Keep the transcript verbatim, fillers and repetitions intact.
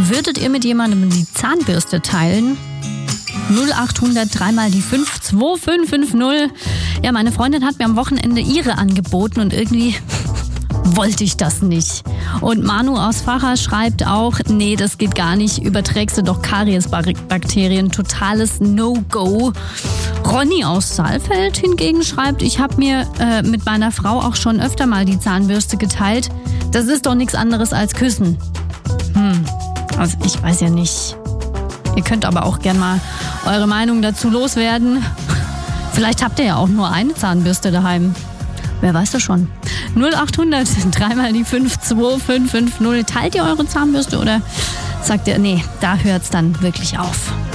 Würdet ihr mit jemandem die Zahnbürste teilen? null acht hundert drei mal die fünf zwei fünf fünf null. Ja, meine Freundin hat mir am Wochenende ihre angeboten und irgendwie wollte ich das nicht. Und Manu aus Facher schreibt auch, nee, das geht gar nicht, überträgst du doch Kariesbakterien, totales No-Go. Ronny aus Saalfeld hingegen schreibt, ich habe mir äh, mit meiner Frau auch schon öfter mal die Zahnbürste geteilt. Das ist doch nichts anderes als Küssen. Hm, also ich weiß ja nicht. Ihr könnt aber auch gern mal eure Meinung dazu loswerden. Vielleicht habt ihr ja auch nur eine Zahnbürste daheim. Wer weiß das schon. null acht hundert drei mal die fünf zwei fünf fünf null. Teilt ihr eure Zahnbürste oder sagt ihr, nee, da hört's dann wirklich auf?